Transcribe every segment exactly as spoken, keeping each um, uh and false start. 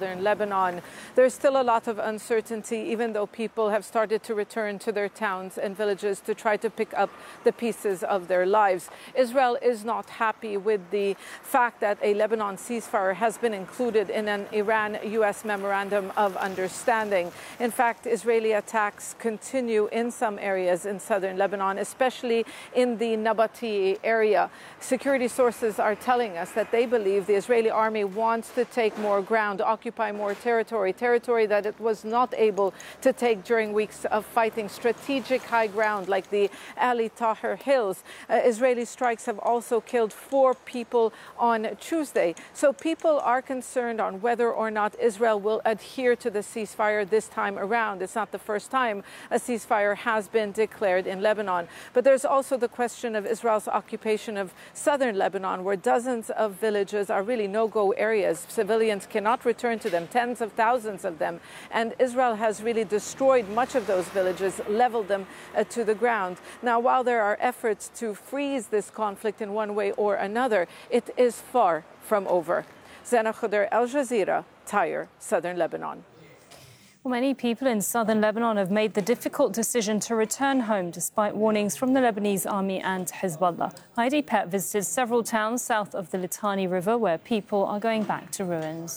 southern Lebanon. There's still a lot of uncertainty, even though people have started to return to their towns and villages to try to pick up the pieces of their lives. Israel is not happy with the fact that a Lebanon ceasefire has been included in an Iran-U S memorandum of understanding. In fact, Israeli attacks continue in some areas in southern Lebanon, especially in the Nabati area. Security sources are telling us that they believe the Israeli army wants to take more ground, occupy more territory, territory that it was not able to take during weeks of fighting, strategic high ground like the Ali Tahrir Hills. Uh, Israeli strikes have also killed four people on Tuesday. So people are concerned on whether or not Israel will adhere to the ceasefire this time around. It's not the first time a ceasefire has been declared in Lebanon. But there's also the question of Israel's occupation of southern Lebanon, where dozens of villages are really no-go areas. Civilians cannot return to them, tens of thousands of them. And Israel has really destroyed much of those villages, leveled them uh, to the ground. Now, while there are efforts to freeze this conflict in one way or another, it is far from over. Zena Khuder, Al Jazeera, Tyre, southern Lebanon. Well, many people in southern Lebanon have made the difficult decision to return home despite warnings from the Lebanese army and Hezbollah. Heidi Pett visited several towns south of the Litani River where people are going back to ruins.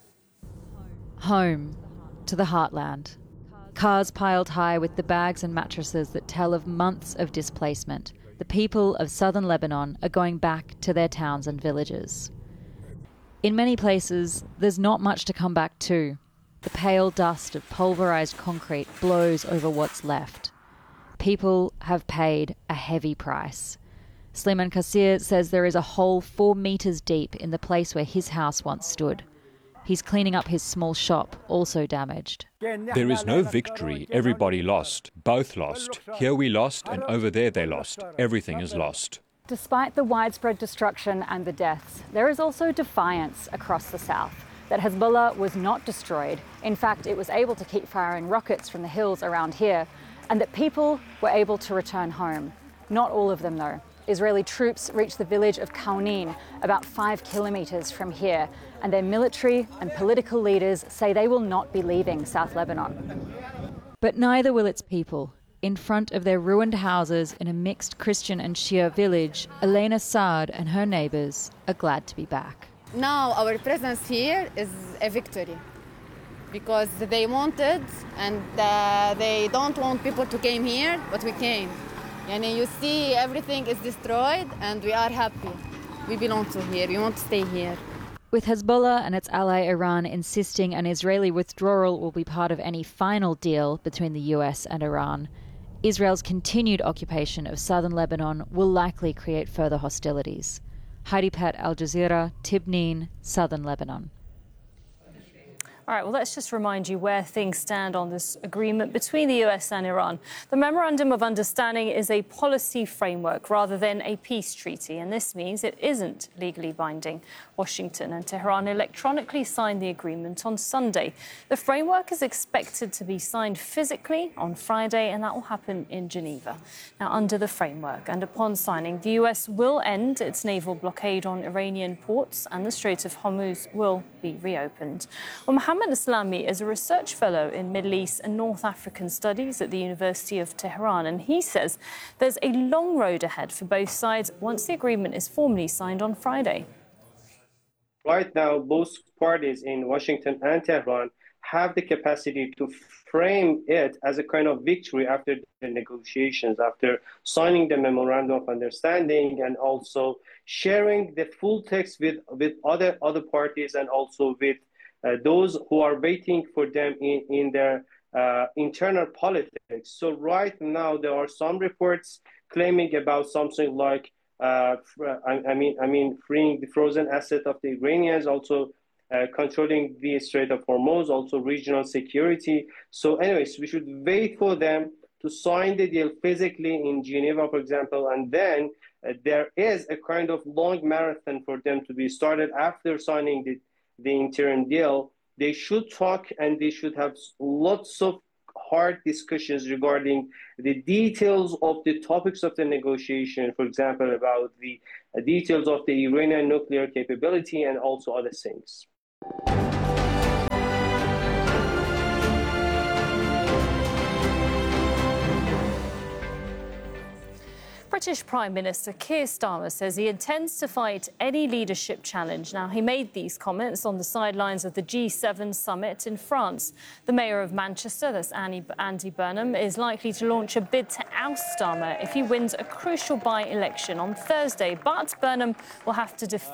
Home, to the heartland. Cars piled high with the bags and mattresses that tell of months of displacement. The people of southern Lebanon are going back to their towns and villages. In many places, there's not much to come back to. The pale dust of pulverised concrete blows over what's left. People have paid a heavy price. Sliman Kassir says there is a hole four metres deep in the place where his house once stood. He's cleaning up his small shop, also damaged. There is no victory. Everybody lost. Both lost. Here we lost, and over there they lost. Everything is lost. Despite the widespread destruction and the deaths, there is also defiance across the south that Hezbollah was not destroyed. In fact, it was able to keep firing rockets from the hills around here, and that people were able to return home. Not all of them, though. Israeli troops reached the village of Kaunin, about five kilometres from here, and their military and political leaders say they will not be leaving South Lebanon. But neither will its people. In front of their ruined houses in a mixed Christian and Shia village, Elena Saad and her neighbours are glad to be back. Now our presence here is a victory because they wanted and uh, they don't want people to come here, but we came. And you see everything is destroyed and we are happy. We belong to here, we want to stay here. With Hezbollah and its ally Iran insisting an Israeli withdrawal will be part of any final deal between the U S and Iran, Israel's continued occupation of southern Lebanon will likely create further hostilities. Heidi Pett, Al Jazeera, Tibnin, southern Lebanon. All right, well, let's just remind you where things stand on this agreement between the U S and Iran. The Memorandum of Understanding is a policy framework rather than a peace treaty, and this means it isn't legally binding. Washington and Tehran electronically signed the agreement on Sunday. The framework is expected to be signed physically on Friday, and that will happen in Geneva. Now, under the framework and upon signing, the U S will end its naval blockade on Iranian ports and the Strait of Hormuz will be reopened. Well, Mohammed Islami is a research fellow in Middle East and North African studies at the University of Tehran, and he says there's a long road ahead for both sides once the agreement is formally signed on Friday. Right now, both parties in Washington and Tehran have the capacity to frame it as a kind of victory after the negotiations, after signing the Memorandum of Understanding and also sharing the full text with, with other, other parties and also with uh, those who are waiting for them in, in their uh, internal politics. So right now, there are some reports claiming about something like Uh, I, I mean, I mean, freeing the frozen asset of the Iranians, also uh, controlling the Strait of Hormuz, also regional security. So, anyways, we should wait for them to sign the deal physically in Geneva, for example, and then uh, there is a kind of long marathon for them to be started after signing the, the interim deal. They should talk and they should have lots of hard discussions regarding the details of the topics of the negotiation, for example, about the details of the Iranian nuclear capability and also other things. British Prime Minister Keir Starmer says he intends to fight any leadership challenge. Now, he made these comments on the sidelines of the G seven summit in France. The Mayor of Manchester, that's Annie, Andy Burnham, is likely to launch a bid to oust Starmer if he wins a crucial by-election on Thursday. But Burnham will have to defend